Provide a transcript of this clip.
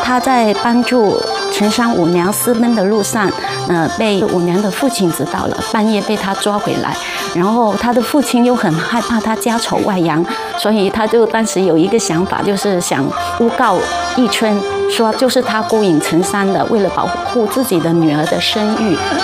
他在帮助陈山五娘私奔的路上，被五娘的父亲知道了，半夜被他抓回来，然后他的父亲又很害怕他家丑外扬，所以他就当时有一个想法，就是想诬告义春，说就是他勾引陈山的，为了保护自己的女儿的声誉。